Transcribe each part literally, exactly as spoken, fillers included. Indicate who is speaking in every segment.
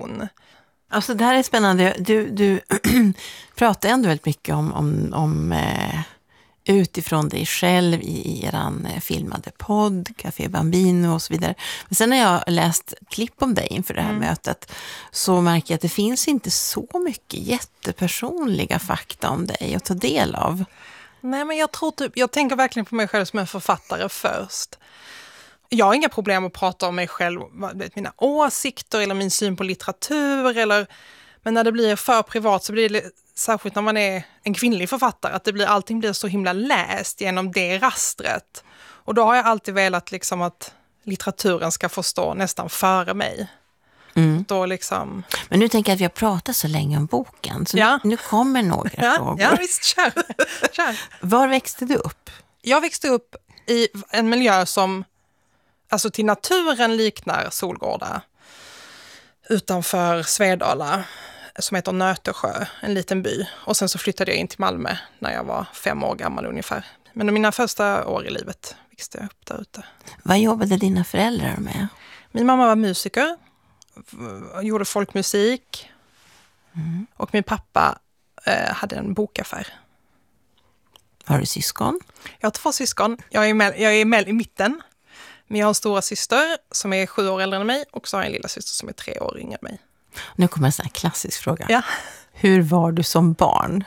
Speaker 1: person.
Speaker 2: Alltså det här är spännande. Du, du pratar ändå väldigt mycket om, om, om eh, utifrån dig själv i, i eran eh, filmade podd, Café Bambino och så vidare. Men sen när jag läst klipp om dig inför det här mm. mötet så märker jag att det finns inte så mycket jättepersonliga fakta om dig att ta del av.
Speaker 1: Nej, men jag tror typ, jag tänker verkligen på mig själv som en författare först. Jag har inga problem att prata om mig själv, mina åsikter eller min syn på litteratur. Eller, men när det blir för privat så blir det, särskilt när man är en kvinnlig författare, att det blir, allting blir så himla läst genom det rastret. Och då har jag alltid velat liksom att litteraturen ska få stå nästan före mig. Mm. Då liksom...
Speaker 2: Men nu tänker jag att vi har pratat så länge om boken, så
Speaker 1: ja.
Speaker 2: nu, nu kommer några
Speaker 1: ja,
Speaker 2: frågor.
Speaker 1: Ja, visst, kör. kör.
Speaker 2: Var växte du upp?
Speaker 1: Jag växte upp i en miljö som alltså till naturen liknar Solgårda utanför Svedala som heter Nötesjö, en liten by. Och sen så flyttade jag in till Malmö när jag var fem år gammal ungefär. Men mina första år i livet växte jag upp där ute.
Speaker 2: Vad jobbade dina föräldrar med?
Speaker 1: Min mamma var musiker, gjorde folkmusik mm. och min pappa eh, hade en bokaffär.
Speaker 2: Har du syskon?
Speaker 1: Jag har två syskon. Jag är med, jag är med i mitten. Men jag har en stora syster som är sju år äldre än mig och så har jag en lilla syster som är tre år yngre än mig.
Speaker 2: Nu kommer en sån här klassisk fråga.
Speaker 1: Ja.
Speaker 2: Hur var du som barn?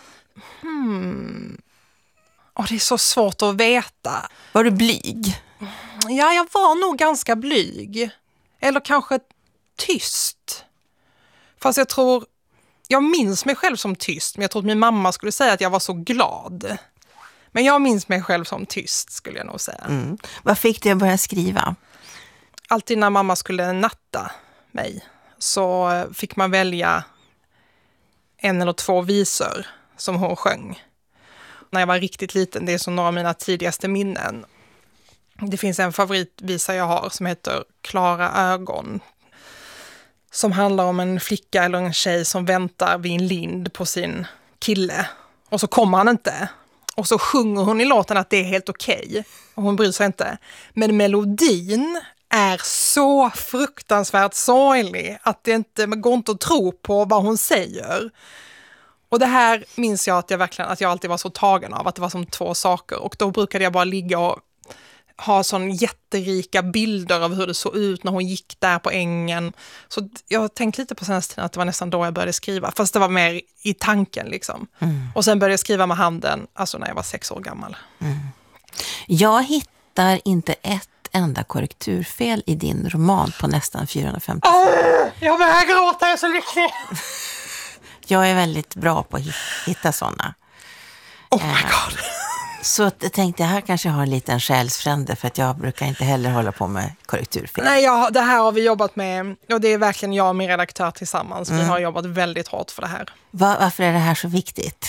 Speaker 1: Hmm. Oh, det är så svårt att veta.
Speaker 2: Var du blyg?
Speaker 1: Ja, jag var nog ganska blyg. Eller kanske tyst. Fast jag tror... Jag minns mig själv som tyst, men jag tror att min mamma skulle säga att jag var så glad. Men jag minns mig själv som tyst, skulle jag nog säga.
Speaker 2: Mm. Vad fick du att börja skriva?
Speaker 1: Alltid när mamma skulle natta mig så fick man välja en eller två visor som hon sjöng. När jag var riktigt liten, det är som några av mina tidigaste minnen. Det finns en favoritvisa jag har som heter Klara ögon. Som handlar om en flicka eller en tjej som väntar vid en lind på sin kille. Och så kommer han inte. Och så sjunger hon i låten att det är helt okej. Och hon bryr sig inte. Men melodin är så fruktansvärt sorglig att det inte det går inte att tro på vad hon säger. Och det här minns jag att jag verkligen att jag alltid var så tagen av. Att det var som två saker. Och då brukade jag bara ligga och ha sån jätterika bilder av hur det såg ut när hon gick där på ängen. Så jag tänkte lite på senaste tiden att det var nästan då jag började skriva. Fast det var mer i tanken liksom. Mm. Och sen började jag skriva med handen, alltså när jag var sex år gammal.
Speaker 2: Mm. Jag hittar inte ett enda korrekturfel i din roman på nästan fyrahundrafemtio.
Speaker 1: Oh, jag börjar gråta, jag är så lycklig.
Speaker 2: Jag är väldigt bra på att hitta sådana.
Speaker 1: Oh my god.
Speaker 2: Så jag tänkte jag här kanske har en liten själsfrände för att jag brukar inte heller hålla på med korrekturfel.
Speaker 1: Nej, jag, det här har vi jobbat med och det är verkligen jag och min redaktör tillsammans. Mm. Vi har jobbat väldigt hårt för det här.
Speaker 2: Va, varför är det här så viktigt?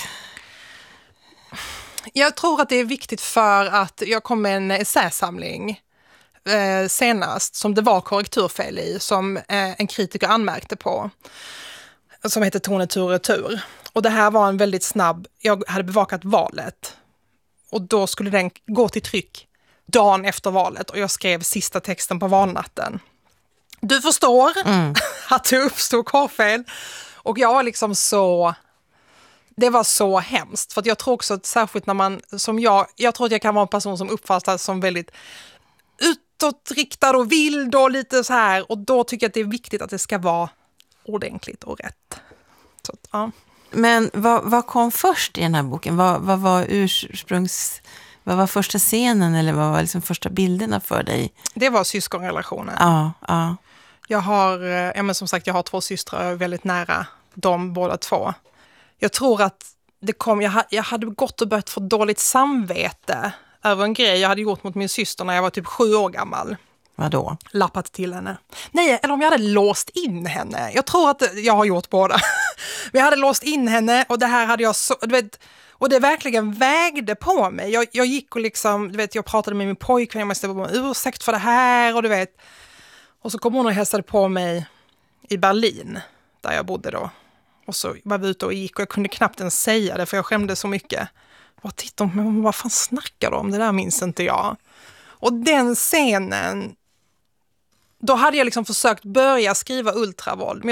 Speaker 1: Jag tror att det är viktigt för att jag kom med en essäsamling eh, senast som det var korrekturfel i som eh, en kritiker anmärkte på. Som heter Tone tur retur. Och det här var en väldigt snabb, jag hade bevakat valet. Och då skulle den gå till tryck dagen efter valet. Och jag skrev sista texten på valnatten. Du förstår mm. att det uppstod korrfel. Och jag var liksom så... Det var så hemskt. För att jag tror också att särskilt när man... som jag, jag tror att jag kan vara en person som uppfattas som väldigt utåtriktad och vild och lite så här. Och då tycker jag att det är viktigt att det ska vara ordentligt och rätt. Så, ja.
Speaker 2: Men vad, vad kom först i den här boken? Vad, vad var ursprungs... Vad var första scenen eller vad var liksom första bilderna för dig?
Speaker 1: Det var syskonrelationen.
Speaker 2: Ja, ja.
Speaker 1: Jag har, ja men som sagt, jag har två systrar och jag är väldigt nära dem båda två. Jag tror att det kom, jag, jag hade gått och börjat få dåligt samvete över en grej jag hade gjort mot min syster när jag var typ sju år gammal.
Speaker 2: Vadå?
Speaker 1: Lappat till henne. Nej, eller om jag hade låst in henne. Jag tror att jag har gjort båda. Men jag hade låst in henne och det här hade jag så... Du vet, och det verkligen vägde på mig. Jag, jag gick och liksom... Du vet, jag pratade med min pojkvän. Jag måste vara ursäkt för det här. Och du vet... Och så kom hon och hälsade på mig i Berlin. Där jag bodde då. Och så var vi ute och gick och jag kunde knappt ens säga det. För jag skämde så mycket. Och titta, men vad fan snackar du om? Det där minns inte jag. Och den scenen... Då hade jag liksom försökt börja skriva ultravåld.